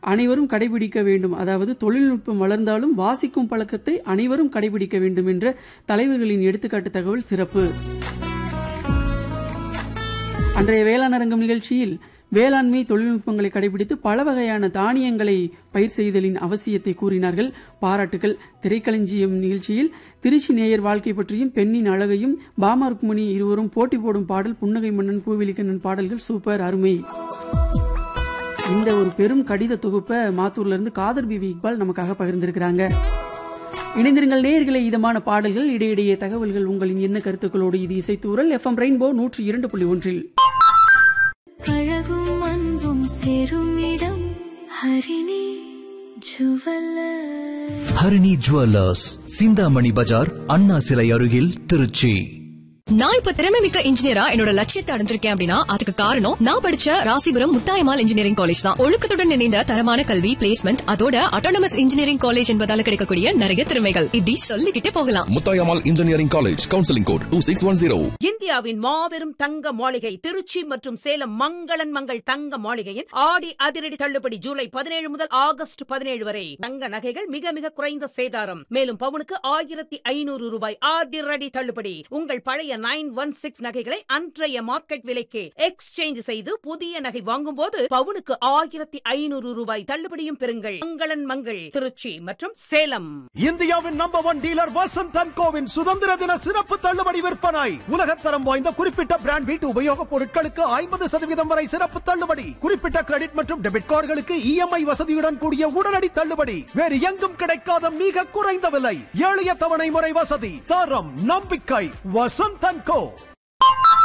அனைவரும் கடைபிடிக்க வேண்டும். அதாவது தொழில்நுட்பம் வளர்ந்தாலும் வாசிக்கும் பழக்கத்தை அனைவரும் கடைபிடிக்க வேண்டும் என்ற தலைவர்களின் எடுத்துக்காட்டு தகவல் சிறப்பு. அன்றைய வேளாண் அரங்கம் நிகழ்ச்சியில் வேளாண்மை தொழில்நுட்பங்களை கடைபிடித்து பல வகையான தானியங்களை பயிர் செய்தலின் அவசியத்தை கூறினார்கள். பாராட்டுகள். திரைக்களஞ்சியம் நிகழ்ச்சியில் திருச்சி நேயர் வாழ்க்கை பற்றியும் பெண்ணின் அழகையும் பாமா ருக்மணி இருவரும் போட்டி போடும் பாடல், புன்னகை மன்னன் பூவிலிக்கண்ணன் பாடல்கள் சூப்பர், அருமை. இந்த ஒரு பெரும் கடித தொகுப்பை மாத்தூர்ல இருந்து காதர் பிவி இக்பால் நமக்காக பகிர்ந்திருக்கிறாங்க. இணைந்திருங்கள் நேயர்களே. இதமான பாடல்கள், இடையிடையே தகவல்கள், உங்களின் என்ன கருத்துக்களோடு இது இசைத்தூரல் FM ரெயின்போ 102.1. அழகும் அன்பும் சேரும் இடம் ஹரிணி ஜுவல்லர்ஸ். ஹரிணி ஜுவல்லர்ஸ், சிந்தாமணி பஜார், அண்ணா சிலை அருகில், திருச்சி. நான் இப்ப திறமைமிக்க இன்ஜினியரா என்னோட லட்சியத்தை அடைஞ்சிருக்கேன் அப்படின்னா அதுக்கு காரணம் நான் படிச்ச ராசிபுரம் முத்தாயம்மாள் இன்ஜினியரிங் காலேஜ் தான். ஒழுக்கத்துடன் இணைந்த தரமான கல்வி, பிளேஸ்மெண்ட், அதோட அட்டானமஸ் இன்ஜினியரிங் காலேஜ் என்பதால கிடைக்கக்கூடிய நிறைய திறமைகள் இப்படி சொல்லிக்கிட்டே போகலாம். Muthayammal engineering college, counselling code 2610. இந்தியாவின் மாபெரும் தங்க மாளிகை திருச்சி மற்றும் சேலம் மங்களன் மங்கள் தங்க மாளிகையின் ஆடி அதிரடி தள்ளுபடி ஜூலை 17 முதல் ஆகஸ்ட் 17 வரை. தங்க நகைகள் மிக மிக குறைந்த சேதாரம். மேலும் பவுனுக்கு 1500 ரூபாய் அதிரடி தள்ளுபடி. உங்கள் பழைய 916 நகைகளை அன்றைய மார்க்கெட் விலைக்கு எக்ஸ்சேஞ்ச் செய்து புதிய நகை வாங்கும் போது பவுனுக்கு 1500 ரூபாய் தள்ளுபடியும் பெறுங்கள். மங்களன் மங்கள் திருச்சி மற்றும் சேலம். இந்தியாவின் number 1 dealer Vasanth and CoWIN சுதந்திர தின சிறப்பு தள்ளுபடி விற்பனை. உலகத்தரம் வாய்ந்த குறிப்பிட்ட பிராண்ட் வீட்டு உபயோகப் பொருட்களுக்கு 50% வரை சிறப்பு தள்ளுபடி. குறிப்பிட்ட கிரெடிட் மற்றும் டெபிட் கார்டுகளுக்கு EMI வசதியுடன் கூடிய உடனடி தள்ளுபடி. வேறு எங்கும் கிடைக்காத மிக குறைந்த விலை, எளிய தவணை முறை வசதி, தரம், நம்பிக்கை. வசந்த் அண்ட் கோ.